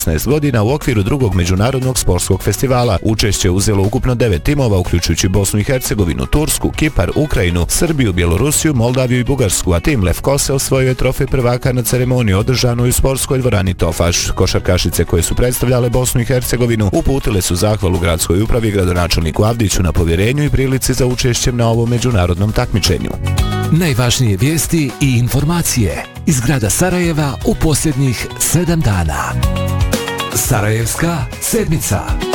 16 godina u okviru drugog međunarodnog sportskog festivala. Učešće je uzelo ukupno 9 timova, uključujući Bosnu i Hercegovinu, Tursku, Kipar, Ukrajinu, Srbiju, Bjelorusiju, Moldaviju i Bugarsku, a tim Lefkose osvojio je trofej prvaka na ceremoniji održanoj u sportskoj dvorani Tofaš. Košarkašice koje su predstavljale Bosnu i Hercegovinu uputile su zahvalu gradskoj upravi i gradonačelniku Avdiću na povjerenju i prilici za učešćem na ovom međunarodnom takmičenju. Najvažnije vijesti i informacije iz grada Sarajeva u posljednjih 7 dana. Sarajevska sedmica.